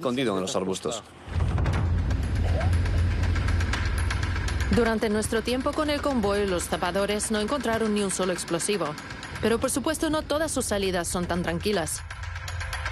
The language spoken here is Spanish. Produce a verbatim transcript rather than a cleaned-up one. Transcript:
escondido en los arbustos. Durante nuestro tiempo con el convoy, los zapadores no encontraron ni un solo explosivo. Pero por supuesto no todas sus salidas son tan tranquilas.